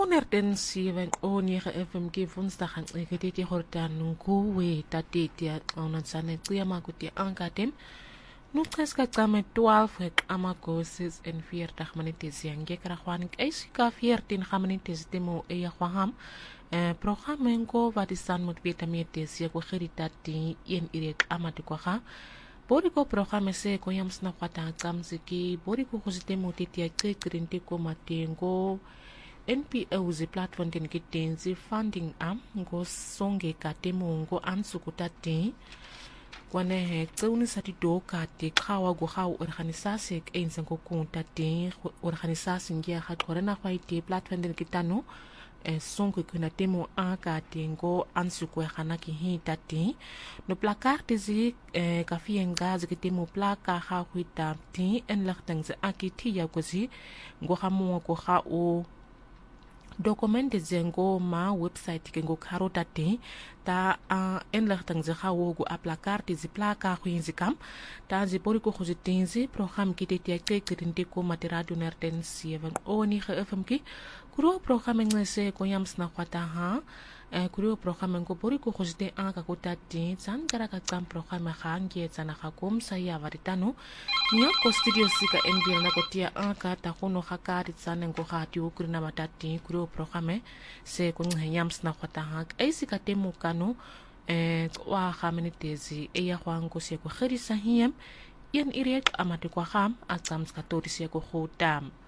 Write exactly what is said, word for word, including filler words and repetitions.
honderdzeven o negen F M ke woensdag aan ekete horta nunkuwe tatete onansane qiyama kuti angatem nuqeska qame twaalf ek amagosis en veertig minutes yangekra khwan eisika veertien minutes demo eya khwaham programme ngo wat is dan moet beter meer des ya khridati en irek amati kwa Boriko programme se koyam sna kwata kamziki boriko khosite motiti ya qeqrinte ko matengo N P O zi platform den kitenzi funding am ngo songe katemo ngo ansukutati kwane he tsuni sati doka te khawa go khaw organisasi ek ense ngo kunta te organisasi ngia khatorena khwaite platform den kitano e songe kuna temo aka tengo ansukwe khana ki hitati no placard zi e kafienga zi kitemo plaka kha khwita ti en lachtang zi akiti ya kozi ngo khamu ko kha o Dokumenten zengo ma website kengo karota te ta uh, enlachtang ze gawo go aplakarte ze plaka khwinzi kam ta ze boriko khozitinzi program kitete ya qeqrinte ko materadio nerten seven oni F M ki kuro program ngese ko yamsna khwata ha e kuro program ngo boriko khozite anga ko tati tsan kara ka tsam program khange tsana khakom sa ya varitano nya ko studio sika N B na ko tia anga ta khono khakari tsana ngo khati ukrina matati kuro program se ko nyamsna khwata ha eisika temu kanu e wa khamenetezi e ya khwango se ko khirisa hiem yen irek amati kwa kham atsam ska tori se ko khotam